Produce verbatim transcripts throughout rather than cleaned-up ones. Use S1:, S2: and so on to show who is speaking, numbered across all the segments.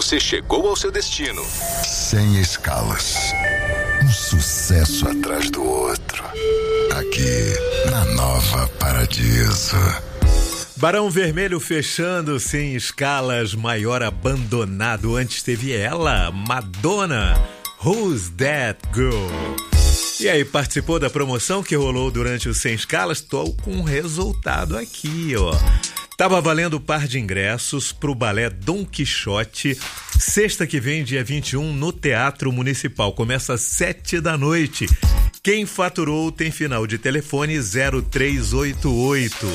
S1: você chegou ao seu destino.
S2: Sem escalas. Um sucesso atrás do outro. Aqui, na Nova Paradiso.
S3: Barão Vermelho fechando Sem Escalas, maior abandonado. Antes teve ela, Madonna, Who's That Girl? E aí, participou da promoção que rolou durante o Sem Escalas? Tô com um resultado aqui, ó. Tava valendo o par de ingressos pro balé Dom Quixote, sexta que vem, dia vinte e um, no Teatro Municipal. Começa às sete da noite. Quem faturou tem final de telefone zero três oito oito.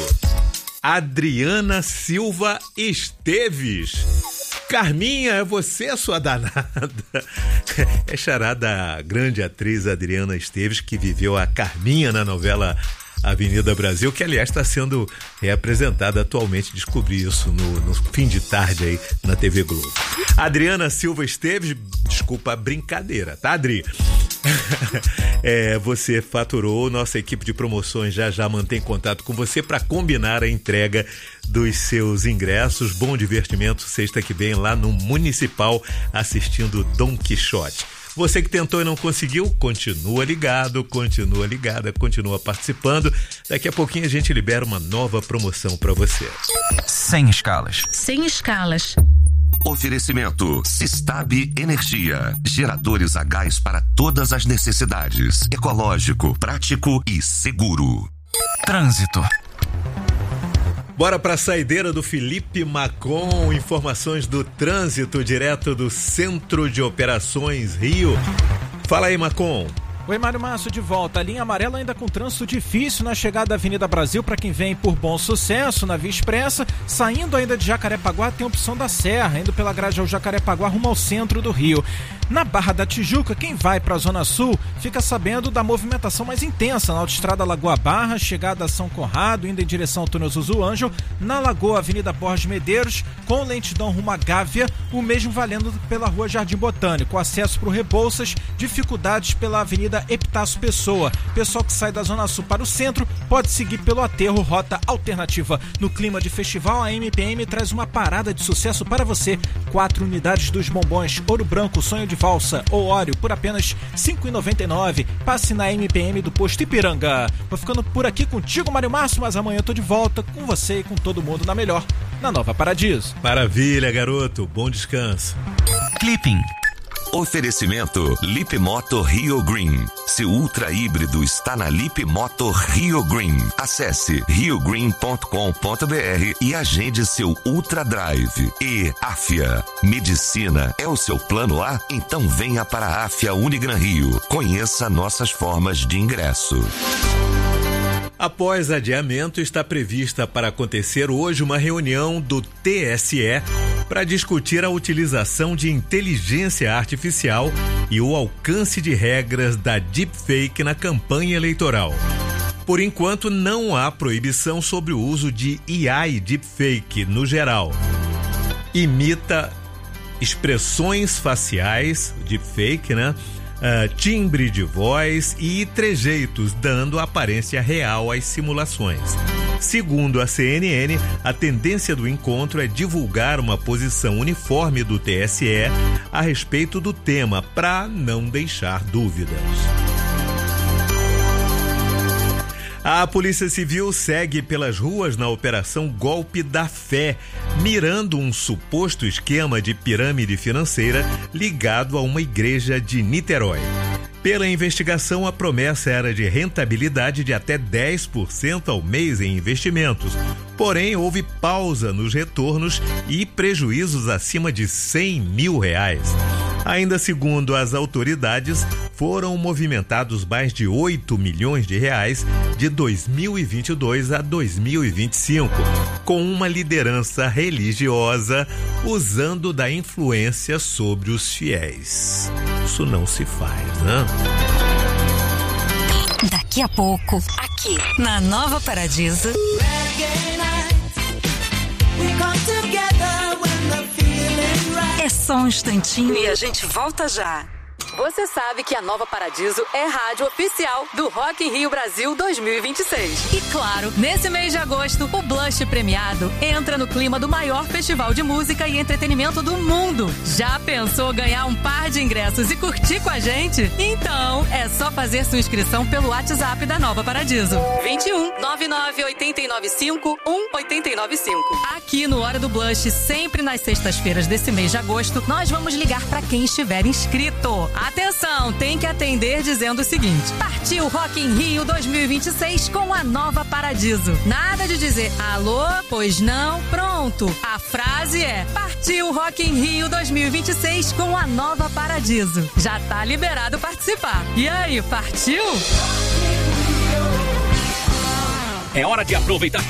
S3: Adriana Silva Esteves. Carminha, é você, sua danada. É charada grande atriz Adriana Esteves, que viveu a Carminha na novela Avenida Brasil, que aliás está sendo reapresentada atualmente. Descobri isso no, no fim de tarde aí na T V Globo. Adriana Silva Esteves, desculpa a brincadeira, tá, Adri? É, você faturou, nossa equipe de promoções já já mantém contato com você para combinar a entrega dos seus ingressos. Bom divertimento sexta que vem lá no Municipal assistindo Dom Quixote. Você que tentou e não conseguiu, continua ligado, continua ligada, continua participando. Daqui a pouquinho a gente libera uma nova promoção para você.
S4: Sem escalas.
S5: Sem escalas.
S6: Oferecimento Sistab Energia. Geradores a gás para todas as necessidades. Ecológico, prático e seguro.
S4: Trânsito.
S3: Bora para a saideira do Felipe Macon. Informações do trânsito direto do Centro de Operações Rio. Fala aí, Macon.
S7: Oi, Mário Márcio, de volta. A linha amarela ainda com trânsito difícil na chegada da Avenida Brasil para quem vem por Bom Sucesso, na Via Expressa. Saindo ainda de Jacarepaguá tem a opção da Serra, indo pela grade ao Jacarepaguá rumo ao centro do Rio. Na Barra da Tijuca, quem vai para a Zona Sul fica sabendo da movimentação mais intensa na Autoestrada Lagoa Barra, chegada a São Conrado, indo em direção ao túnel Zuzu Ângelo, na Lagoa Avenida Borges Medeiros, com lentidão rumo a Gávea, o mesmo valendo pela Rua Jardim Botânico, acesso para o Rebouças, dificuldades pela Avenida Epitácio Pessoa. Pessoal que sai da Zona Sul para o centro pode seguir pelo aterro, rota alternativa. No clima de festival, a M P M traz uma parada de sucesso para você. Quatro unidades dos bombons Ouro Branco, Sonho de Valsa ou Óleo por apenas cinco reais e noventa e nove centavos. Passe na M P M do Posto Ipiranga. Vou ficando por aqui contigo, Mário Márcio, mas amanhã eu tô de volta com você e com todo mundo na melhor, na Nova Paradiso.
S3: Maravilha, garoto. Bom descanso.
S4: Clipping.
S6: Oferecimento Lip Moto Rio Green. Seu ultra híbrido está na Lip Moto Rio Green. Acesse rio green ponto com ponto b r e agende seu Ultra Drive. E Afia. Medicina é o seu plano A? Então venha para a Afia Unigran Rio. Conheça nossas formas de ingresso.
S3: Após adiamento, está prevista para acontecer hoje uma reunião do T S E para discutir a utilização de inteligência artificial e o alcance de regras da deepfake na campanha eleitoral. Por enquanto, não há proibição sobre o uso de A I deepfake no geral. Imita expressões faciais, deepfake, né? Uh, timbre de voz e trejeitos, dando aparência real às simulações. Segundo a C N N, a tendência do encontro é divulgar uma posição uniforme do T S E a respeito do tema, para não deixar dúvidas. A Polícia Civil segue pelas ruas na Operação Golpe da Fé, mirando um suposto esquema de pirâmide financeira ligado a uma igreja de Niterói. Pela investigação, a promessa era de rentabilidade de até dez por cento ao mês em investimentos. Porém, houve pausa nos retornos e prejuízos acima de cem mil reais. Ainda segundo as autoridades, foram movimentados mais de oito milhões de reais de dois mil e vinte e dois a dois mil e vinte e cinco, com uma liderança religiosa usando da influência sobre os fiéis. Isso não se faz, né?
S5: Daqui a pouco, aqui na Nova Paradiso. É só um instantinho e a gente volta já.
S8: Você sabe que a Nova Paradiso é rádio oficial do Rock in Rio Brasil dois mil e vinte e seis.
S5: E claro, nesse mês de agosto, o Blush Premiado entra no clima do maior festival de música e entretenimento do mundo. Já pensou ganhar um par de ingressos e curtir com a gente? Então, é só fazer sua inscrição pelo WhatsApp da Nova Paradiso.
S8: vinte e um, nove nove oito nove cinco, um oito nove cinco.
S5: Aqui no Hora do Blush, sempre nas sextas-feiras desse mês de agosto, nós vamos ligar para quem estiver inscrito. Atenção, tem que atender dizendo o seguinte: partiu Rock in Rio dois mil e vinte e seis com a Nova Paradiso. Nada de dizer alô, pois não, pronto. A frase é: partiu Rock in Rio dois mil e vinte e seis com a Nova Paradiso. Já tá liberado participar. E aí, partiu?
S9: É hora de aproveitar